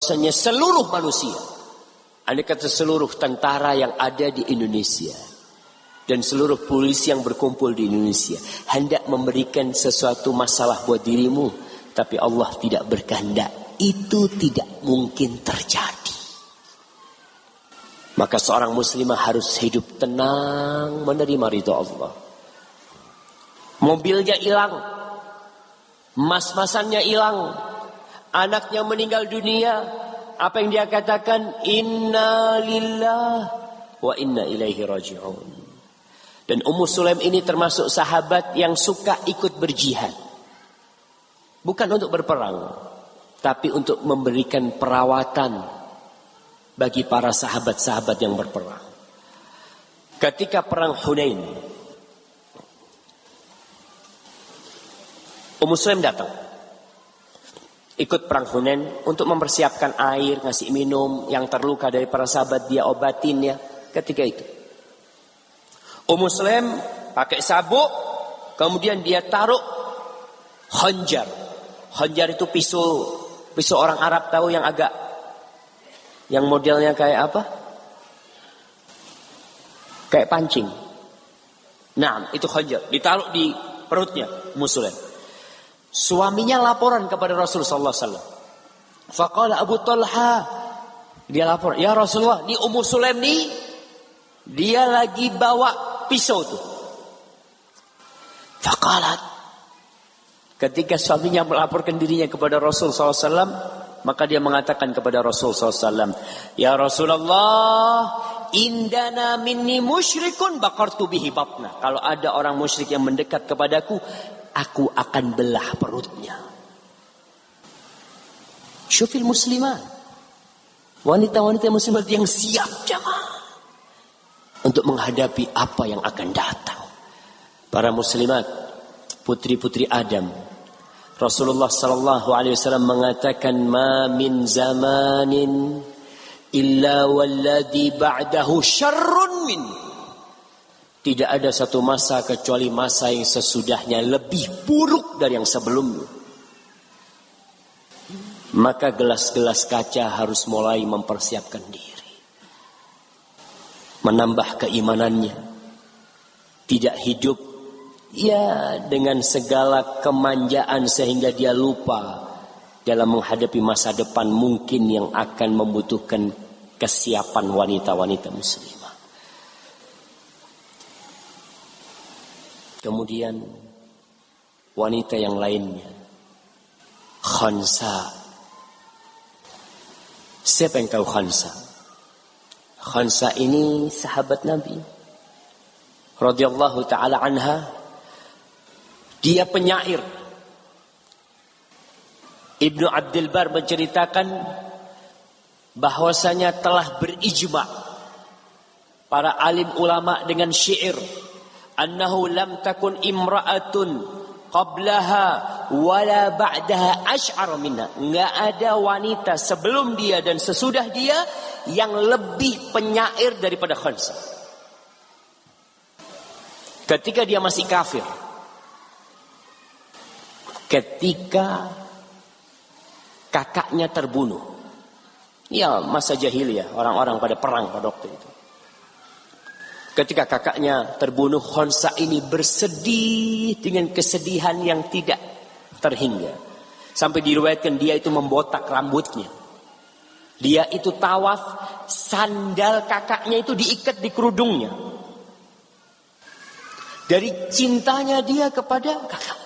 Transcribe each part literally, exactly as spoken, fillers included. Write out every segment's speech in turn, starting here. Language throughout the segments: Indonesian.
bahwasanya seluruh manusia, andai kata seluruh tentara yang ada di Indonesia dan seluruh polisi yang berkumpul di Indonesia hendak memberikan sesuatu masalah buat dirimu, tapi Allah tidak berkehendak, itu tidak mungkin terjadi. Maka seorang muslimah harus hidup tenang menerima ridha Allah. Mobilnya hilang, mas-masannya hilang, anaknya meninggal dunia, apa yang dia katakan? Inna lillah wa inna ilaihi raji'un. Dan Ummu Sulaim ini termasuk sahabat yang suka ikut berjihad. Bukan untuk berperang, tapi untuk memberikan perawatan bagi para sahabat-sahabat yang berperang. Ketika perang Hunain, Ummu Sulaim datang ikut perang Hunain untuk mempersiapkan air, ngasih minum, yang terluka dari para sahabat dia obatin ya. Ketika itu Ummu Sulaim pakai sabuk, kemudian dia taruh khanjar. Khanjar itu pisau, pisau orang Arab tahu yang agak, yang modelnya kayak apa? Kayak pancing. Nah, itu khanjar ditaruh di perutnya Ummu Sulaim. Suaminya laporan kepada Rasulullah sallallahu alaihi wasallam. Faqala Abu Talha, dia lapor, ya Rasulullah, ini Ummu Sulaim nih, dia lagi bawa pisau tuh. Faqalat, ketika suaminya melaporkan dirinya kepada Rasul sallallahu alaihi wasallam, maka dia mengatakan kepada Rasul sallallahu alaihi wasallam, ya Rasulullah, indana minni musyrikun baqartu bihi batna. Kalau ada orang musyrik yang mendekat kepadaku, aku akan belah perutnya. Syufil muslimat, wanita-wanita muslimat yang siap jamaah untuk menghadapi apa yang akan datang. Para muslimat, putri-putri Adam, Rasulullah sallallahu alaihi wasallam mengatakan, ma min zamanin illa walladhi ba'dahu syarrun min. Tidak ada satu masa kecuali masa yang sesudahnya lebih buruk dari yang sebelumnya. Maka gelas-gelas kaca harus mulai mempersiapkan diri, menambah keimanannya, tidak hidup ya dengan segala kemanjaan sehingga dia lupa dalam menghadapi masa depan mungkin yang akan membutuhkan kesiapan wanita-wanita muslimah. Kemudian wanita yang lainnya, Khansa. Siapa yang tahu Khansa? Khansa ini sahabat Nabi radhiyallahu taala anha. Dia penyair. Ibnu Abdul Bar menceritakan bahwasanya telah berijma para alim ulama dengan syair, annahu lam takun imra'atun qablaha wala ba'daha asy'ar minha. Enggak ada wanita sebelum dia dan sesudah dia yang lebih penyair daripada Khansa. Ketika dia masih kafir, ketika kakaknya terbunuh, ya masa jahiliyah, orang-orang pada perang pada waktu itu. Ketika kakaknya terbunuh, Khansa ini bersedih dengan kesedihan yang tidak terhingga. Sampai diriwayatkan dia itu membotak rambutnya. Dia itu tawaf, sandal kakaknya itu diikat di kerudungnya. Dari cintanya dia kepada kakak.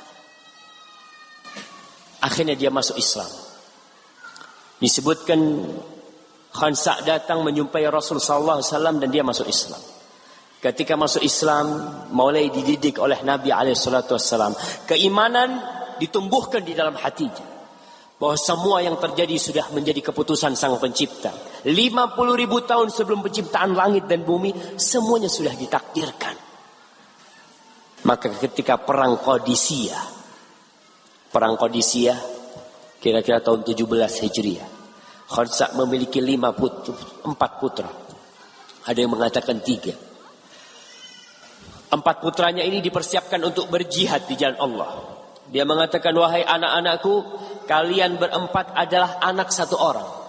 Akhirnya dia masuk Islam. Disebutkan Khansa datang menjumpai Rasul sallallahu alaihi wasallam dan dia masuk Islam. Ketika masuk Islam, mulai dididik oleh Nabi alaihi salatu wasallam. Keimanan ditumbuhkan di dalam hatinya, bahwa semua yang terjadi sudah menjadi keputusan Sang Pencipta. lima puluh ribu tahun sebelum penciptaan langit dan bumi, semuanya sudah ditakdirkan. Maka ketika perang Qadisiyah, perang Qadisiyah kira-kira tahun tujuh belas Hijriah, Khansa memiliki lima putra, empat putra. Ada yang mengatakan tiga. Empat putranya ini dipersiapkan untuk berjihad di jalan Allah. Dia mengatakan, wahai anak-anakku, kalian berempat adalah anak satu orang.